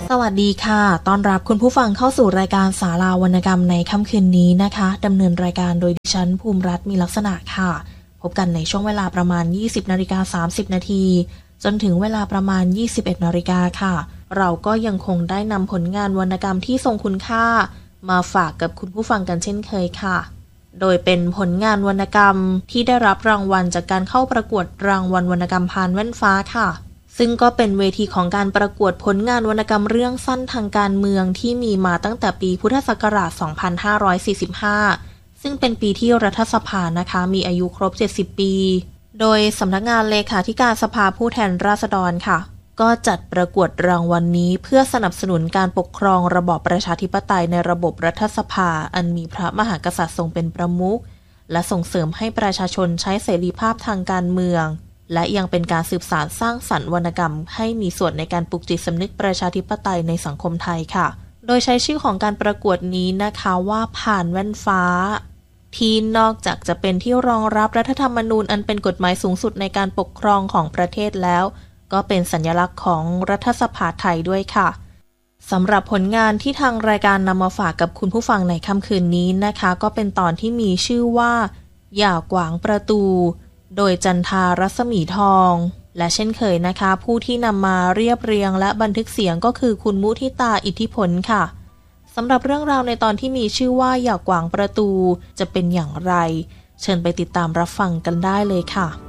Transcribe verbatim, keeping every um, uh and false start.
สวัสดีค่ะต้อนรับคุณผู้ฟังเข้าสู่รายการศาลาวรรณกรรมในค่ำคืนนี้นะคะดำเนินรายการโดยดิฉันภูมิรัตน์มีลักษณะค่ะพบกันในช่วงเวลาประมาณ ยี่สิบนาฬิกาสามสิบนาทีจนถึงเวลาประมาณ ยี่สิบเอ็ดนาฬิกาค่ะเราก็ยังคงได้นำผลงานวรรณกรรมที่ทรงคุณค่ามาฝากกับคุณผู้ฟังกันเช่นเคยค่ะโดยเป็นผลงานวรรณกรรมที่ได้รับรางวัลจากการเข้าประกวดรางวัลวรรณกรรมพานแว่นฟ้าค่ะซึ่งก็เป็นเวทีของการประกวดผลงานวรรณกรรมเรื่องสั้นทางการเมืองที่มีมาตั้งแต่ปีพุทธศักราช สองพันห้าร้อยสี่สิบห้า ซึ่งเป็นปีที่รัฐสภานะคะมีอายุครบ เจ็ดสิบ ปี โดยสำนักงานเลขาธิการสภาผู้แทนราษฎรค่ะก็จัดประกวดรางวัล น, นี้เพื่อสนับสนุนการปกครองระบอบประชาธิปไตยในระบบรัฐสภาอันมีพระมหากษัตริย์ทรงเป็นประมุขและส่งเสริมให้ประชาชนใช้เสรีภาพทางการเมืองและยังเป็นการสืบสานสร้างสรรค์วรรณกรรมให้มีส่วนในการปลุกจิตสำนึกประชาธิปไตยในสังคมไทยค่ะโดยใช้ชื่อของการประกวดนี้นะคะว่าผ่านแว่นฟ้าที่นอกจากจะเป็นที่รองรับรัฐธรรมนูญอันเป็นกฎหมายสูงสุดในการปกครองของประเทศแล้วก็เป็นสัญลักษณ์ของรัฐสภาไทยด้วยค่ะสำหรับผลงานที่ทางรายการนำมาฝากกับคุณผู้ฟังในค่ำคืนนี้นะคะก็เป็นตอนที่มีชื่อว่าอย่ากวางประตูโดยจันทารัศมีทองและเช่นเคยนะคะผู้ที่นำมาเรียบเรียงและบันทึกเสียงก็คือคุณมุทิตาอิทธิพลค่ะสำหรับเรื่องราวในตอนที่มีชื่อว่าอย่ากวางประตูจะเป็นอย่างไรเชิญไปติดตามรับฟังกันได้เลยค่ะ